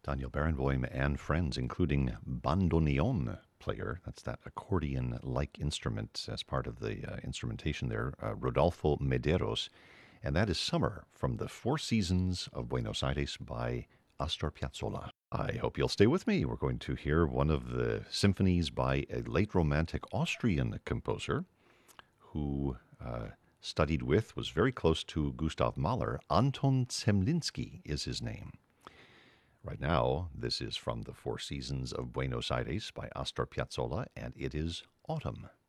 Daniel Barenboim and friends, including bandoneon player, that's that accordion-like instrument as part of the instrumentation there, Rodolfo Medeiros, and that is Summer from the Four Seasons of Buenos Aires by Astor Piazzolla. I hope you'll stay with me. We're going to hear one of the symphonies by a late Romantic Austrian composer who studied with, was very close to Gustav Mahler. Anton Zemlinsky is his name. Right now, this is from the Four Seasons of Buenos Aires by Astor Piazzolla, and it is Autumn.